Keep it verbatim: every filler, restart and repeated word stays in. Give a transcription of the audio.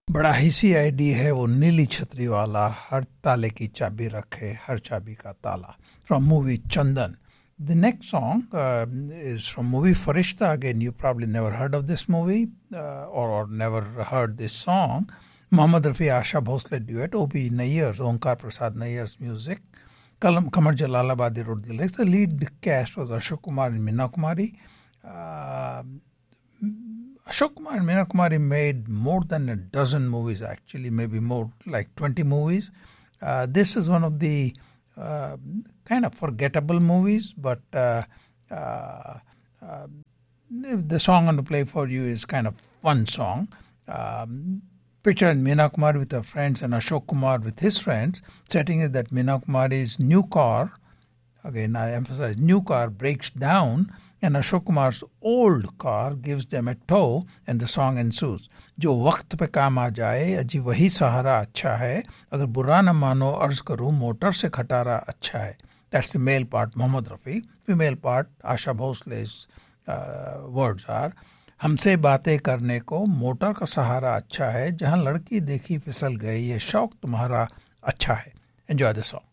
बड़ा ही सी आईडी है वो नीली छतरी वाला, हर ताले की चाबी रखे हर चाबी का ताला. From movie Chandan. The next song uh, is from movie Farishta. Again, you probably never heard of this movie uh, or, or never heard this song. Mohammad Rafi Asha Bhosle duet. O P Nayyar, Onkar Prasad Nayyar's music. Kalam Kamar Jalalabadi wrote the lyrics. The lead cast was Ashok Kumar and Meena Kumari. Uh, Ashok Kumar and Meena Kumari made more than a dozen movies, actually, maybe more, like twenty movies. Uh, this is one of the uh, kind of forgettable movies, but uh, uh, uh, the song I'm going to play for you is kind of fun song. Um, picture Meena Kumari with her friends and Ashok Kumar with his friends. Setting is that Meena Kumari's new car, again I emphasize new car, breaks down, and Ashok Kumar's old car gives them a tow, and the song ensues. जो वक्त पे काम आ जाए अजी वही सहारा अच्छा है, अगर बुरा न मानो अर्ज करूँ मोटर से खटारा अच्छा है. That's the male part, Mohammad Rafi. Female part, Asha Bhosle's uh, words are, हमसे बातें करने को मोटर का सहारा अच्छा है, जहाँ लड़की देखी फिसल गई ये शौक तुम्हारा अच्छा है. Enjoy the song.